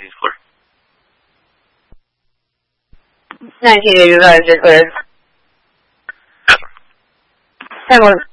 score. 1985 is just what it is. Yes, sir. 10 more.